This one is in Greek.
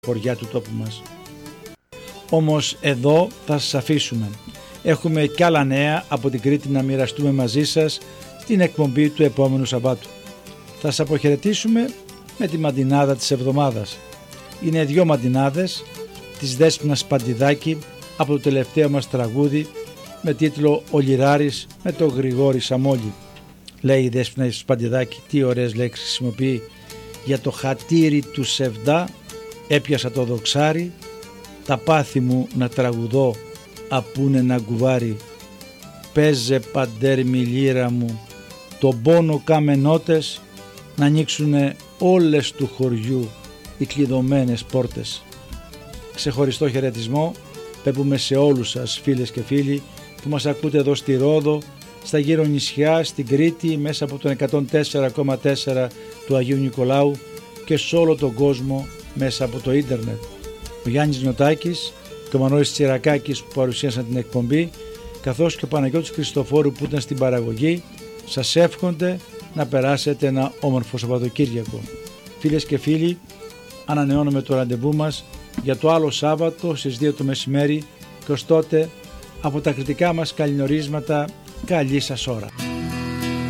χωριά του τόπου μας. Όμως εδώ θα σας αφήσουμε. Έχουμε κι άλλα νέα από την Κρήτη να μοιραστούμε μαζί σας στην εκπομπή του επόμενου Σαββάτου. Θα σας αποχαιρετήσουμε με τη μαντινάδα της εβδομάδας. Είναι 2 μαντινάδες της Δέσποινας Παντιδάκη από το τελευταίο μας τραγούδι με τίτλο «Ο Λιράρης» με τον Γρηγόρη Σαμόλη. Λέει η Δέσποινα Παντιδάκη, τι ωραίες λέξεις χρησιμοποιεί: για το χατήρι του Σεβδά έπιασα το δοξάρι, τα πάθη μου να τραγουδώ απούνε ένα κουβάρι. Παίζε παντέρ μη λύρα μου, τον πόνο καμενότες, να ανοίξουνε όλες του χωριού οι κλειδωμένες πόρτες. Ξεχωριστό χαιρετισμό πέπουμε σε όλους σας φίλες και φίλοι που μας ακούτε εδώ στη Ρόδο, στα γύρω νησιά, στην Κρήτη, μέσα από τον 104,4 του Αγίου Νικολάου και σε όλο τον κόσμο μέσα από το ίντερνετ. Ο Γιάννης Νιωτάκης και ο Μανώλης Τσιρακάκης που παρουσίασαν την εκπομπή, καθώς και ο Παναγιώτης Χριστοφόρου που ήταν στην παραγωγή, σας εύχονται να περάσετε ένα όμορφο Σαββατοκύριακο. Φίλες και φίλοι, ανανεώνουμε το ραντεβού μας για το άλλο Σάββατο στις 2 το μεσημέρι και ως τότε από τα κριτικά μας καληνορίσματα, καλή σας ώρα.